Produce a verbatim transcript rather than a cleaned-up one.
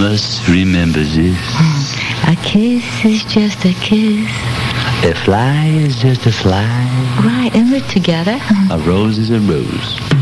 must remember this. A kiss is just a kiss. A fly is just a fly. Right, and we're together. A rose is a rose.